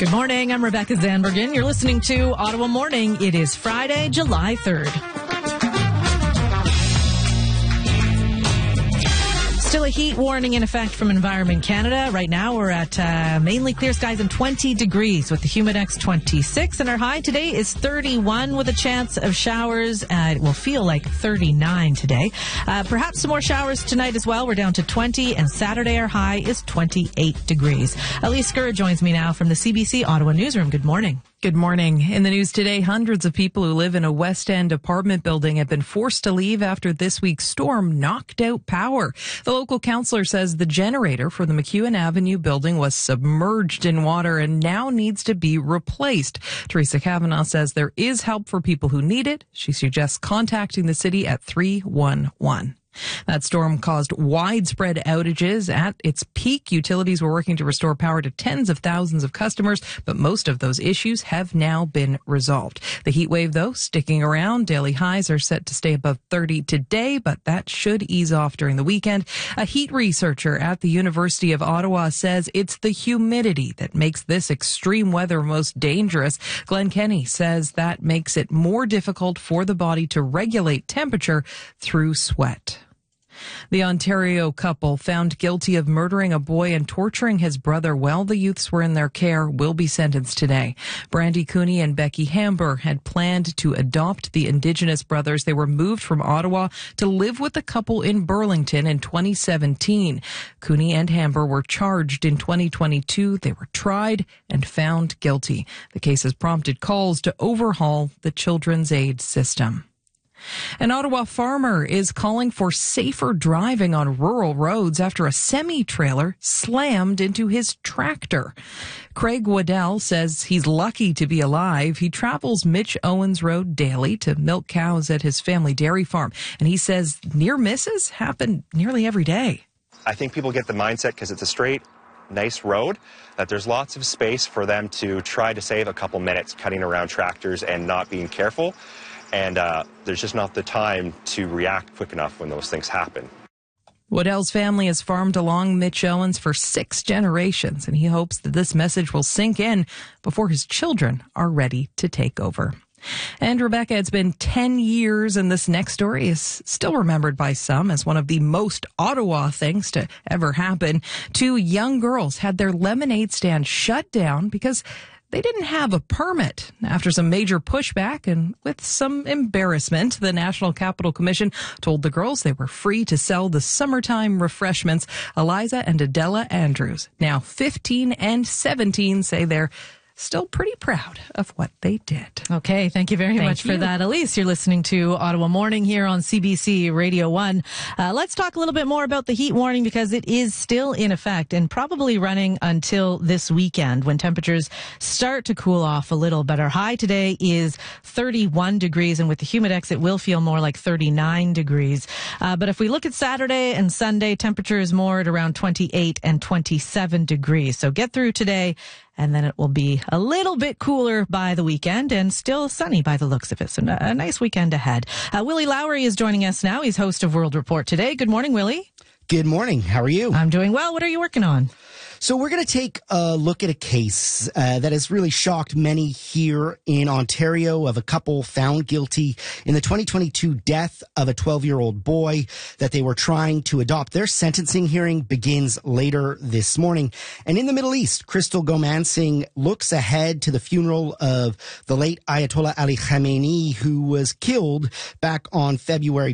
Good morning. I'm Rebecca Zandbergen. You're listening to Ottawa Morning. It is Friday, July 3rd. Still a heat warning in effect from Environment Canada. Right now we're at mainly clear skies and 20 degrees with the Humidex 26. And our high today is 31 with a chance of showers. It will feel like 39 today. Perhaps some more showers tonight as well. We're down to 20. And Saturday our high is 28 degrees. Elise Skur joins me now from the CBC Ottawa Newsroom. Good morning. Good morning. In the news today, hundreds of people who live in a West End apartment building have been forced to leave after this week's storm knocked out power. The local councillor says the generator for the McEwen Avenue building was submerged in water and now needs to be replaced. Teresa Kavanagh says there is help for people who need it. She suggests contacting the city at 311. That storm caused widespread outages. At its peak, utilities were working to restore power to tens of thousands of customers, but most of those issues have now been resolved. The heat wave, though, sticking around. Daily highs are set to stay above 30 today, but that should ease off during the weekend. A heat researcher at the University of Ottawa says it's the humidity that makes this extreme weather most dangerous. Glenn Kenny says that makes it more difficult for the body to regulate temperature through sweat. The Ontario couple found guilty of murdering a boy and torturing his brother while the youths were in their care will be sentenced today. Brandy Cooney and Becky Hamber had planned to adopt the Indigenous brothers. They were moved from Ottawa to live with the couple in Burlington in 2017. Cooney and Hamber were charged in 2022. They were tried and found guilty. The case has prompted calls to overhaul the children's aid system. An Ottawa farmer is calling for safer driving on rural roads after a semi-trailer slammed into his tractor. Craig Waddell says he's lucky to be alive. He travels Mitch Owens Road daily to milk cows at his family dairy farm, and he says near misses happen nearly every day. I think people get the mindset because it's a straight, nice road that there's lots of space for them to try to save a couple minutes cutting around tractors and not being careful. And there's just not the time to react quick enough when those things happen. Waddell's family has farmed along Mitch Owens for 6 generations, and he hopes that this message will sink in before his children are ready to take over. And Rebecca, it's been 10 years, and this next story is still remembered by some as one of the most Ottawa things to ever happen. 2 young girls had their lemonade stand shut down because they didn't have a permit. After some major pushback and with some embarrassment, the National Capital Commission told the girls they were free to sell the summertime refreshments. Eliza and Adela Andrews, now 15 and 17, say they're still pretty proud of what they did. Okay, thank you very much for that, Elise. You're listening to Ottawa Morning here on CBC Radio 1. Let's talk a little bit more about the heat warning because it is still in effect and probably running until this weekend when temperatures start to cool off a little. But our high today is 31 degrees, and with the Humidex, it will feel more like 39 degrees. But if we look at Saturday and Sunday, temperature is more at around 28 and 27 degrees. So get through today, and then it will be a little bit cooler by the weekend and still sunny by the looks of it. So a nice weekend ahead. Willie Lowry is joining us now. He's host of World Report today. Good morning, Willie. Good morning. How are you? I'm doing well. What are you working on? So we're going to take a look at a case that has really shocked many here in Ontario of a couple found guilty in the 2022 death of a 12-year-old boy that they were trying to adopt. Their sentencing hearing begins later this morning. And in the Middle East, Crystal Gomansing looks ahead to the funeral of the late Ayatollah Ali Khamenei, who was killed back on February